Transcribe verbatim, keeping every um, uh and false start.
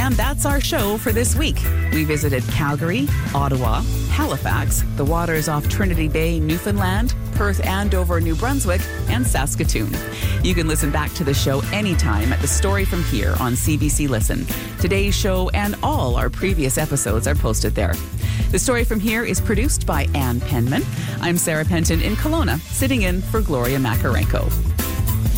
And that's our show for this week. We visited Calgary, Ottawa, Halifax, the waters off Trinity Bay, Newfoundland, Perth, Andover, New Brunswick, and Saskatoon. You can listen back to the show anytime at The Story From Here on C B C Listen. Today's show and all our previous episodes are posted there. The Story From Here is produced by Ann Penman. I'm Sarah Penton in Kelowna, sitting in for Gloria Makarenko.